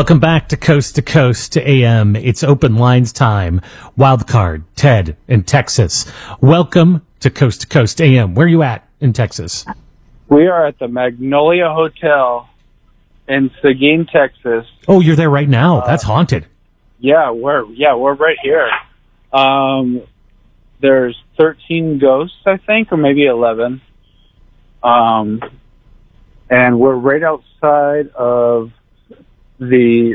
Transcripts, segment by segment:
Welcome back to Coast AM. It's open lines time. Wildcard, Ted in Texas. Welcome to Coast AM. Where are you at in Texas? We are at the Magnolia Hotel in Seguin, Texas. Oh, you're there right now. That's haunted. Yeah, we're right here. There's 13 ghosts, I think, or maybe 11. And we're right outside of the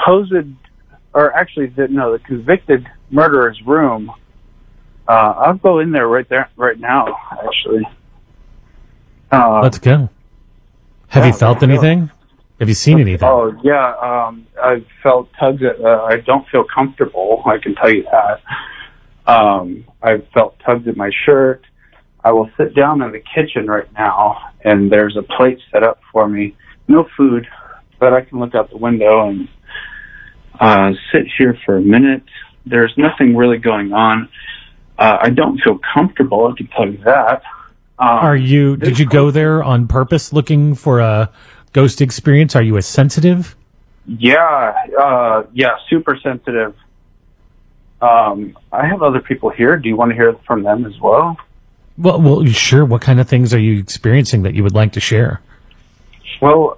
the convicted murderer's room. I'll go in there right now, actually. Let's go. Have you felt anything? Have you seen anything? Oh, yeah. I've felt tugs I don't feel comfortable, I can tell you that. I've felt tugs at my shirt. I will sit down in the kitchen right now, and there's a plate set up for me. No food, but I can look out the window and sit here for a minute. There's nothing really going on. I don't feel comfortable, I can tell you that. Did you go there on purpose looking for a ghost experience? Are you a sensitive? Yeah, super sensitive. I have other people here. Do you want to hear from them as well? Well, sure. What kind of things are you experiencing that you would like to share? Well,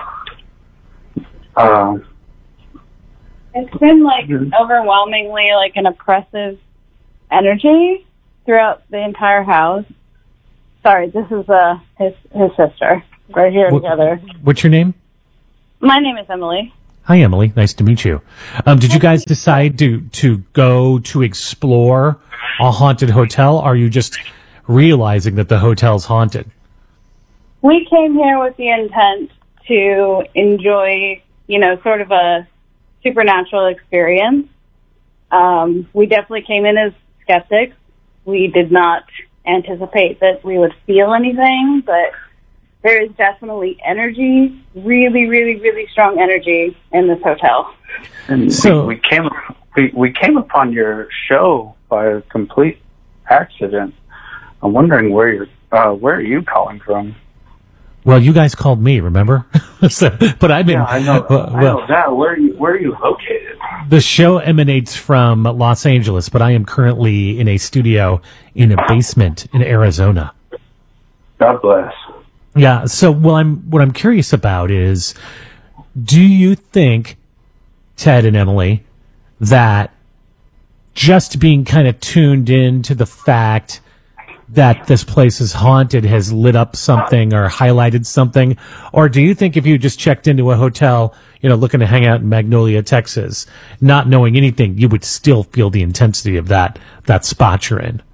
it's been overwhelmingly an oppressive energy throughout the entire house. Sorry, this is his sister. Right here together. What's your name? My name is Emily. Hi, Emily. Nice to meet you. Did you guys decide to go to explore a haunted hotel? Or are you just realizing that the hotel's haunted? We came here with the intent to enjoy, sort of a supernatural experience. We definitely came in as skeptics. We did not anticipate that we would feel anything, but there is definitely energy, really, really, really strong energy in this hotel. And so we came upon your show by a complete accident. I'm wondering where are you calling from? Well, you guys called me, remember? But I've been. Yeah, I know that. Where are you located? The show emanates from Los Angeles, but I am currently in a studio in a basement in Arizona. God bless. Yeah. So, what I'm curious about is, do you think, Ted and Emily, that just being kind of tuned in to the fact that this place is haunted has lit up something or highlighted something? Or do you think if you just checked into a hotel, looking to hang out in Magnolia, Texas, not knowing anything, you would still feel the intensity of that spot you're in?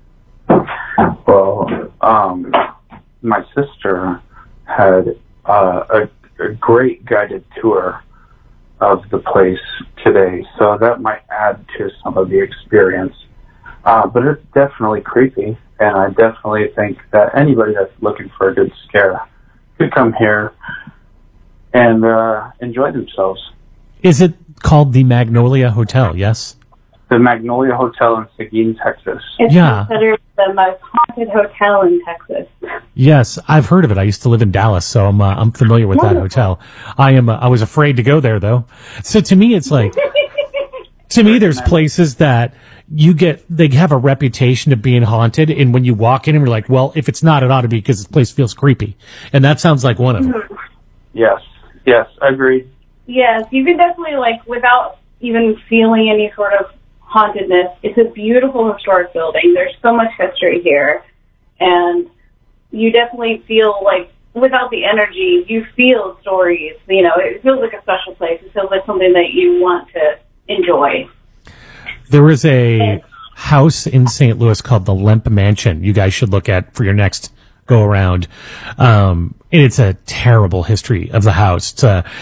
Well, my sister had a great guided tour of the place today, so that might add to some of the experience. But it's definitely creepy, and I definitely think that anybody that's looking for a good scare could come here and enjoy themselves. Is it called the Magnolia Hotel, yes? The Magnolia Hotel in Seguin, Texas. It's considered the most haunted hotel in Texas. Yes, I've heard of it. I used to live in Dallas, so I'm familiar with that hotel. I was afraid to go there, though. So to me, it's like, there's places that they have a reputation of being haunted, and when you walk in and you're like, well, if it's not, it ought to be because this place feels creepy. And that sounds like one of them. Yes, agreed. Yes, you can definitely, without even feeling any sort of hauntedness, it's a beautiful historic building. There's so much history here, and you definitely feel without the energy, you feel stories. It feels like a special place. It feels like something that you want to enjoy. There is a house in St. Louis called the Lemp Mansion you guys should look at for your next go around. And it's a terrible history of the house.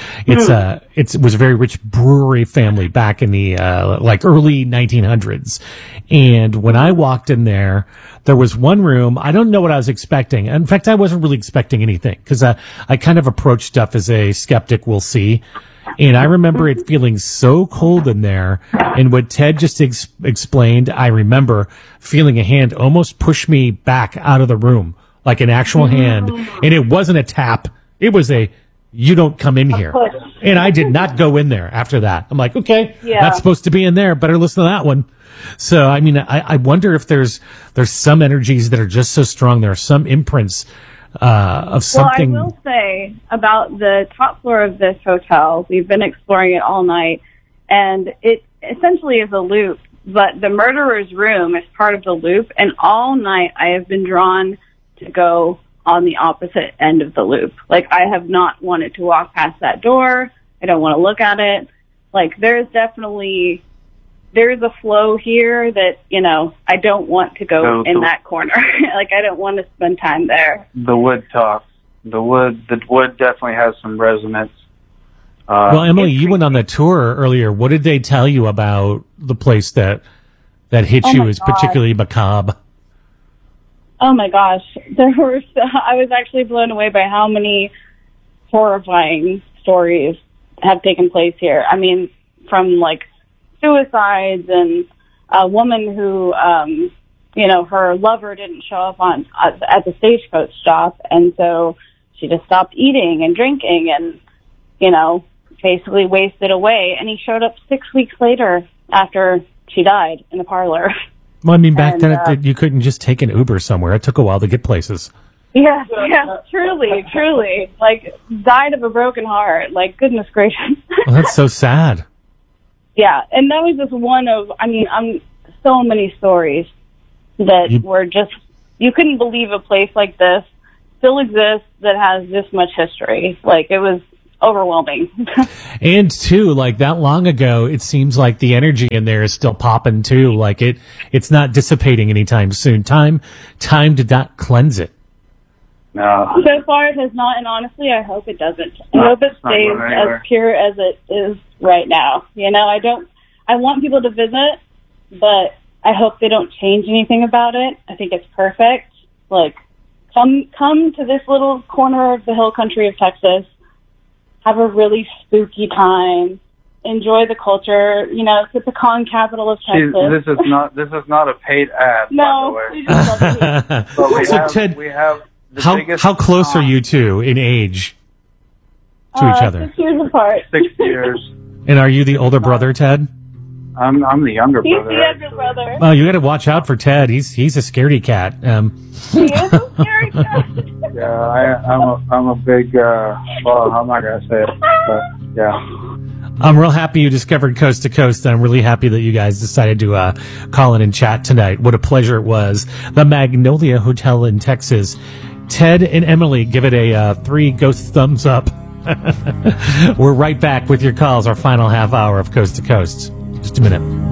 It was a very rich brewery family back in the early 1900s. And when I walked in there was one room. I don't know what I was expecting. In fact, I wasn't really expecting anything because I kind of approach stuff as a skeptic will see. And I remember it feeling so cold in there. And what Ted just explained, I remember feeling a hand almost push me back out of the room, like an actual hand. And it wasn't a tap. It was you don't come in here. And I did not go in there after that. I'm like, okay, Yeah. not supposed to be in there. Better listen to that one. So, I mean, I wonder if there's some energies that are just so strong. There are some imprints of something. Well, I will say about the top floor of this hotel, we've been exploring it all night, and it essentially is a loop, but the murderer's room is part of the loop, and all night I have been drawn to go on the opposite end of the loop. Like, I have not wanted to walk past that door. I don't want to look at it. Like, there's a flow here that, you know, I don't want to go in that corner. Like, I don't want to spend time there. The wood talks. The wood definitely has some resonance. Well, Emily, you went on the tour earlier. What did they tell you about the place that hit you as particularly macabre? Oh my gosh. I was actually blown away by how many horrifying stories have taken place here. I mean, from like suicides and a woman who, her lover didn't show up at the stagecoach stop. And so she just stopped eating and drinking and, basically wasted away. And he showed up 6 weeks later after she died in the parlor. Well, I mean, back then you couldn't just take an Uber somewhere. It took a while to get places. Yeah, truly. Like, died of a broken heart. Like, goodness gracious. Well, that's so sad. Yeah, and that was just one of, so many stories that were just, you couldn't believe a place like this still exists that has this much history. Like, it was overwhelming. And too, like that long ago, it seems like the energy in there is still popping too. Like it's not dissipating anytime soon. Time did not cleanse it. No. So far it has not, and honestly, I hope it doesn't. I hope it stays as pure as it is right now. I want people to visit, but I hope they don't change anything about it. I think it's perfect. Like, come to this little corner of the hill country of Texas. Have a really spooky time. Enjoy the culture. It's the pecan capital of Texas. This is not a paid ad. No, by the way. we just love it. But Ted, we have the biggest. How close are you two in age to each other? 6 years apart. 6 years. And are you the older brother, Ted? I'm the younger He's brother. the younger brother. Well, you got to watch out for Ted. He's a scaredy cat. He is a scary cat. Yeah, I'm a big. Well, I'm not gonna say it, but yeah. I'm real happy you discovered Coast to Coast, and I'm really happy that you guys decided to call in and chat tonight. What a pleasure it was. The Magnolia Hotel in Texas. Ted and Emily, give it a 3 ghost thumbs up. We're right back with your calls, our final half hour of Coast to Coast. Just a minute.